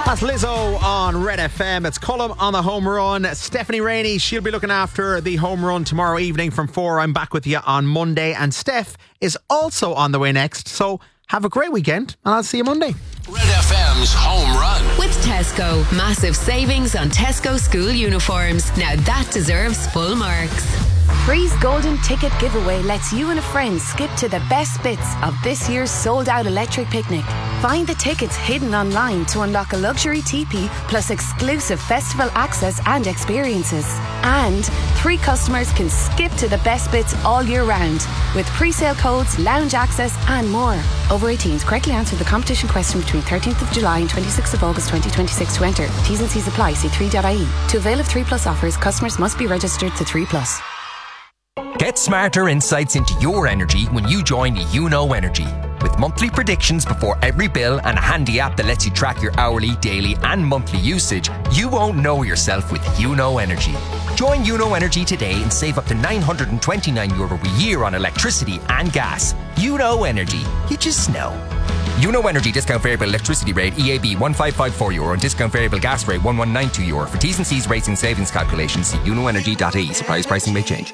That's Lizzo on Red FM. It's Cullum on the home run. Stephanie Rainey, she'll be looking after the home run tomorrow evening from 4. I'm back with you on Monday. And Steph is also on the way next. So have a great weekend and I'll see you Monday. Red FM's home run. With Tesco. Massive savings on Tesco school uniforms. Now that deserves full marks. Free's Golden Ticket Giveaway lets you and a friend skip to the best bits of this year's sold-out electric picnic. Find the tickets hidden online to unlock a luxury teepee plus exclusive festival access and experiences. And 3 customers can skip to the best bits all year round with pre-sale codes, lounge access and more. Over 18s, correctly answer the competition question between 13th of July and 26th of August 2026 to enter. T's and C's apply. See 3.ie. To avail of 3 Plus offers, customers must be registered to 3 Plus. Get smarter insights into your energy when you join Uno Energy. With monthly predictions before every bill and a handy app that lets you track your hourly, daily and monthly usage, you won't know yourself with Uno Energy. Join Uno Energy today and save up to €929 a year on electricity and gas. Uno Energy. You just know. Uno Energy discount variable electricity rate EAB €1554 and discount variable gas rate €1192. For T's and C's rates and savings calculations, see unoenergy.ie. Surprise pricing may change.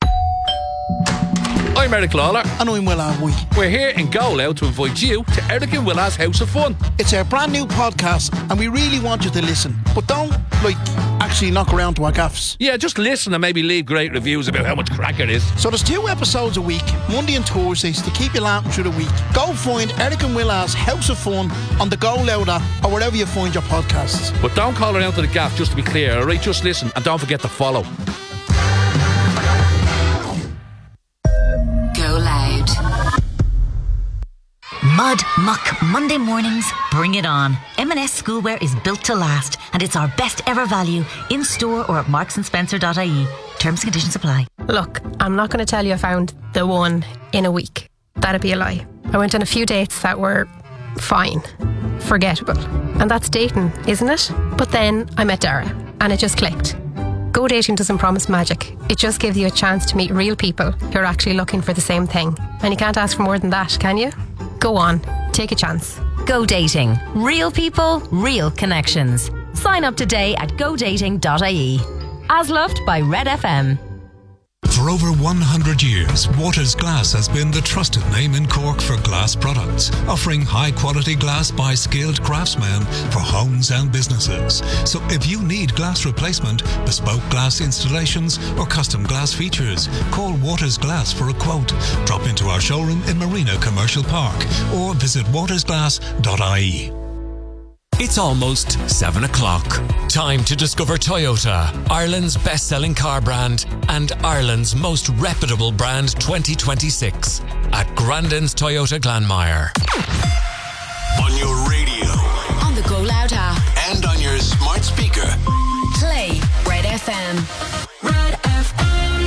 I'm Eric Lawler. And I'm Will Alwee. We're here in Go Loud to invite you to Eric and Willa's House of Fun. It's our brand new podcast and we really want you to listen. But don't, actually knock around to our gaffs. Yeah, just listen and maybe leave great reviews about how much crack it is. So there's 2 episodes a week, Monday and Thursdays, to keep you laughing through the week. Go find Eric and Willa's House of Fun on the Go Loud app or wherever you find your podcasts. But don't call around to the gaff, just to be clear, alright? Just listen and don't forget to follow. Mud, muck, Monday mornings, bring it on. M&S Schoolwear is built to last and it's our best ever value in store or at marksandSpencer.ie. Terms and conditions apply. Look, I'm not going to tell you I found the one in a week. That'd be a lie. I went on a few dates that were fine, forgettable. And that's dating, isn't it? But then I met Dara and it just clicked. Go dating doesn't promise magic. It just gives you a chance to meet real people who are actually looking for the same thing. And you can't ask for more than that, can you? Go on, take a chance. Go dating. Real people, real connections. Sign up today at godating.ie. As loved by Red FM. For over 100 years, Waters Glass has been the trusted name in Cork for glass products, offering high-quality glass by skilled craftsmen for homes and businesses. So if you need glass replacement, bespoke glass installations or custom glass features, call Waters Glass for a quote. Drop into our showroom in Marina Commercial Park or visit watersglass.ie. It's almost 7 o'clock. Time to discover Toyota, Ireland's best-selling car brand and Ireland's most reputable brand 2026 at Grandin's Toyota Glanmire. On your radio, on the Go Loud app, and on your smart speaker. Play Red FM. Red FM.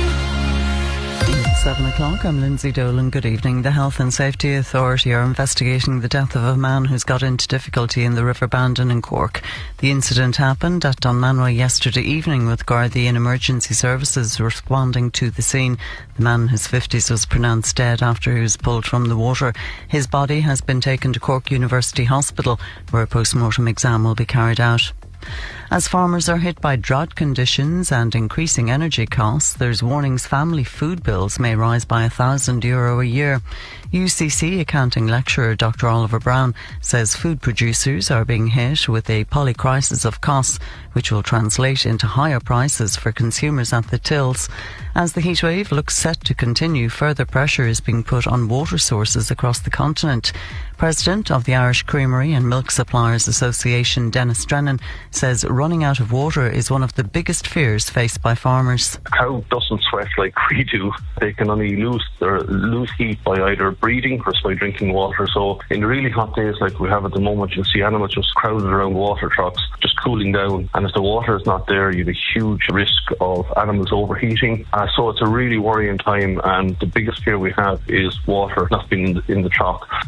7 o'clock, I'm Lindsay Dolan. Good evening. The Health and Safety Authority are investigating the death of a man who's got into difficulty in the River Bandon in Cork. The incident happened at Dunmanway yesterday evening, with Gardaí and emergency services responding to the scene. The man in his 50s was pronounced dead after he was pulled from the water. His body has been taken to Cork University Hospital, where a post-mortem exam will be carried out. As farmers are hit by drought conditions and increasing energy costs, there's warnings family food bills may rise by €1,000 a year. UCC accounting lecturer Dr. Oliver Brown says food producers are being hit with a polycrisis of costs, which will translate into higher prices for consumers at the tills. As the heatwave looks set to continue, further pressure is being put on water sources across the continent. President of the Irish Creamery and Milk Suppliers Association, Dennis Drennan, says running out of water is one of the biggest fears faced by farmers. A cow doesn't sweat like we do. They can only lose heat by either breathing or by drinking water. So in the really hot days like we have at the moment, you'll see animals just crowded around water trucks, just cooling down. And if the water is not there, you have a huge risk of animals overheating. So it's a really worrying time, and the biggest fear we have is water not being in the chalk.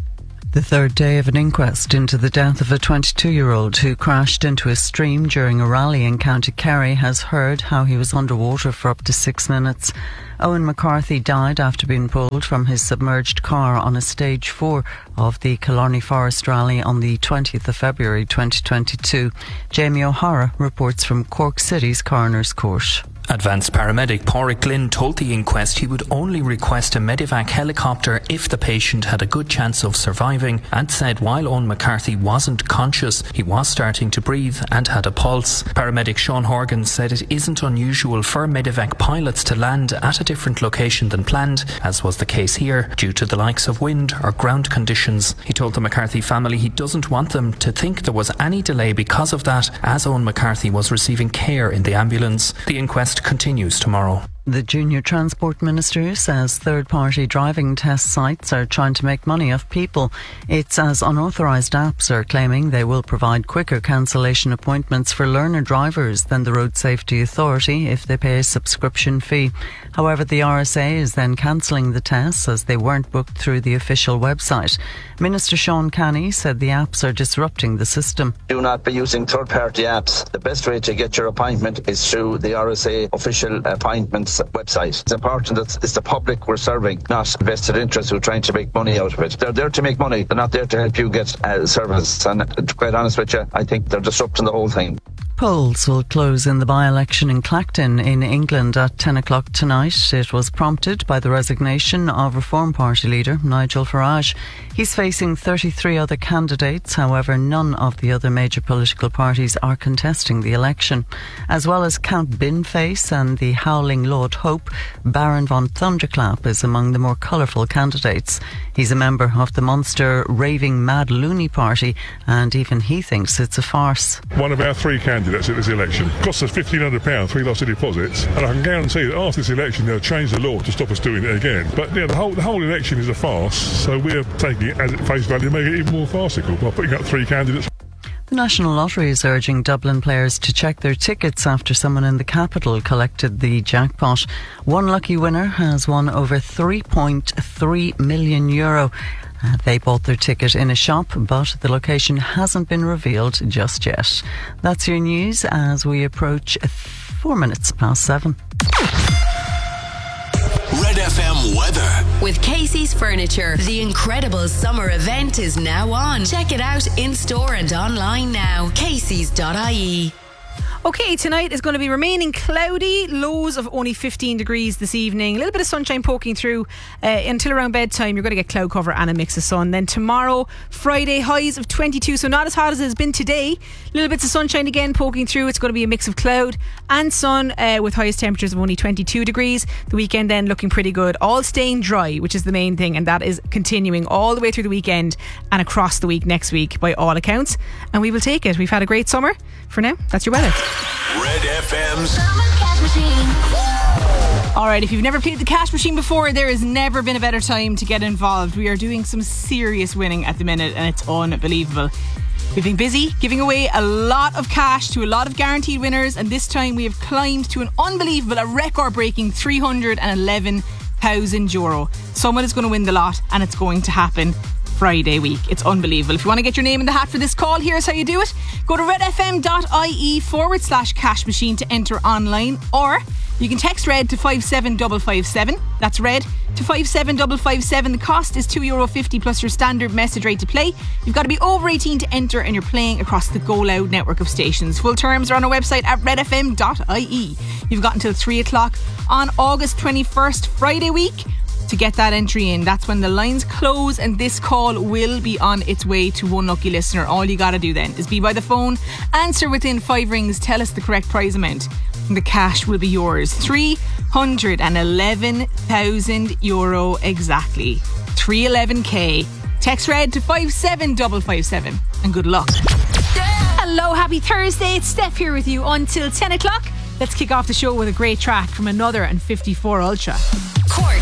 The third day of an inquest into the death of a 22-year-old who crashed into a stream during a rally in County Kerry has heard how he was underwater for up to 6 minutes. Owen McCarthy died after being pulled from his submerged car on a stage 4 of the Killarney Forest rally on the 20th of February 2022. Jamie O'Hara reports from Cork City's Coroner's Court. Advanced paramedic Pádraig Glynn told the inquest he would only request a Medivac helicopter if the patient had a good chance of surviving, and said while Owen McCarthy wasn't conscious, he was starting to breathe and had a pulse. Paramedic Sean Horgan said it isn't unusual for Medivac pilots to land at a different location than planned, as was the case here, due to the likes of wind or ground conditions. He told the McCarthy family he doesn't want them to think there was any delay because of that, as Owen McCarthy was receiving care in the ambulance. The inquest continues tomorrow. The Junior Transport Minister says third-party driving test sites are trying to make money off people. It's as unauthorised apps are claiming they will provide quicker cancellation appointments for learner drivers than the Road Safety Authority if they pay a subscription fee. However, the RSA is then cancelling the tests as they weren't booked through the official website. Minister Sean Canny said the apps are disrupting the system. Do not be using third-party apps. The best way to get your appointment is through the RSA official appointments website. It's important that it's the public we're serving, not vested interests who are trying to make money out of it. They're there to make money. They're not there to help you get service. And to be quite honest with you, I think they're disrupting the whole thing. Polls will close in the by-election in Clacton in England at 10 o'clock tonight. It was prompted by the resignation of Reform Party leader Nigel Farage. He's facing 33 other candidates. However, none of the other major political parties are contesting the election. As well as Count Binface and the Howling Lord Hope, Baron von Thunderclap is among the more colourful candidates. He's a member of the monster Raving Mad Loony Party, and even he thinks it's a farce. One of our three candidates at this election cost us £1,500 for lost deposits, and I can guarantee that after this election they'll change the law to stop us doing it again. But yeah, the whole election is a farce, so we're taking it as at face value and making it even more farcical by putting up three candidates. The National Lottery is urging Dublin players to check their tickets after someone in the capital collected the jackpot. One lucky winner has won over €3.3 million. They bought their ticket in a shop, but the location hasn't been revealed just yet. That's your news as we approach 4 minutes past 7. Red FM weather. With Casey's Furniture, the incredible summer event is now on. Check it out in store and online now. Casey's.ie. Okay, tonight is going to be remaining cloudy, lows of only 15 degrees this evening. A little bit of sunshine poking through until around bedtime. You're going to get cloud cover and a mix of sun. Then tomorrow, Friday, highs of 22, so not as hot as it has been today. Little bits of sunshine again poking through. It's going to be a mix of cloud and sun with highest temperatures of only 22 degrees. The weekend then looking pretty good. All staying dry, which is the main thing, and that is continuing all the way through the weekend and across the week next week by all accounts. And we will take it. We've had a great summer. For now, that's your weather. Red FM's Alright, if you've never played the cash machine before, there has never been a better time to get involved. We are doing some serious winning at the minute and it's unbelievable. We've been busy giving away a lot of cash to a lot of guaranteed winners, and this time we have climbed to an unbelievable, a record-breaking €311,000. Someone is going to win the lot and it's going to happen Friday week. It's unbelievable. If you want to get your name in the hat for this call, here's how you do it. Go to redfm.ie/cash machine to enter online, or you can text RED to 57557. That's RED to 57557. The cost is €2.50 plus your standard message rate to play. You've got to be over 18 to enter, and you're playing across the Go Loud network of stations. Full terms are on our website at redfm.ie. You've got until 3 o'clock on August 21st, Friday week, to get that entry in. That's when the lines close and this call will be on its way to one lucky listener. All you gotta do then is be by the phone, answer within 5 rings, tell us the correct prize amount, and the cash will be yours. €311,000 exactly. 311k. Text RED to 57557 and good luck. Hello, happy Thursday. It's Steph here with you until 10 o'clock. Let's kick off the show with a great track from Another and 54 Ultra.